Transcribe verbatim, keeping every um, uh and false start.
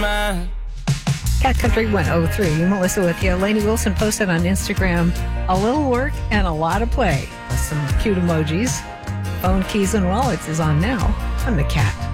mine. Cat Country one oh three. Melissa with you. Lainey Wilson posted on Instagram a little work and a lot of play with some cute emojis. Phone, keys, and wallets is on now on the Cat.